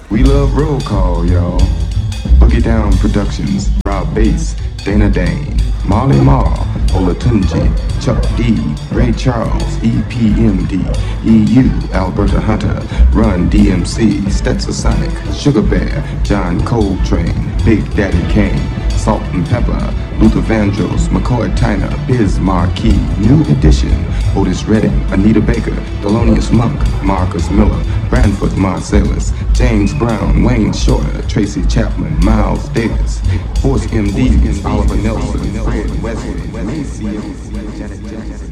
We love roll call, y'all. Boogie Down Productions, Rob Bass, Dana Dane, Marley Marr, Olatunji, Chuck D, Ray Charles, EPMD, EU, Alberta Hunter, Run DMC, Stetson Sonic, Sugar Bear, John Coltrane, Big Daddy Kane, Salt and Pepper, Luther Vandross, McCoy Tyner, Biz Marquis, New Edition, Otis Redding, Anita Baker, Thelonious Monk, Marcus Miller, Branford Marsalis, James Brown, Wayne Shorter, Tracy Chapman, Miles Davis, Force MD, Oliver Nelson, Fred Wesley, Macy, Janet Jackson.